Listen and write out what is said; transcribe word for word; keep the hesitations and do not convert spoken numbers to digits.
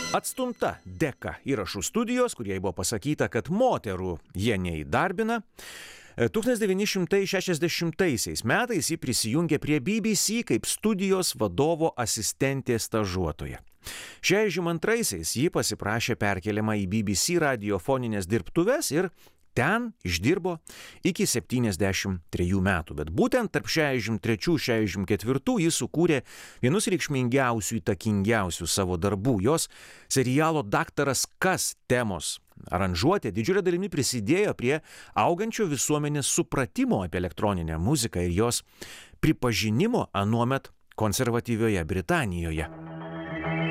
Atstumta Deka įrašų studijos, kurie buvo pasakyta, kad moterų jie neįdarbina. tūkstantis devyni šimtai šešiasdešimtaisiais metais ji prisijungė prie B B C kaip studijos vadovo asistentė stažuotoja. šešiasdešimt antraisiais ji pasiprašė perkeliamą į B B C radiofoninės dirbtuves ir ten išdirbo iki septyniasdešimt trejų metų, bet būtent tarp šešiasdešimt trečių ir šešiasdešimt ketvirtų jis sukūrė vienus reikšmingiausių, įtakingiausių savo darbų. Jos serialo Daktaras Kas temos aranžuotė didžiulė dalimi prisidėjo prie augančio visuomenės supratimo apie elektroninę muziką ir jos pripažinimo anuomet konservatyvioje Britanijoje.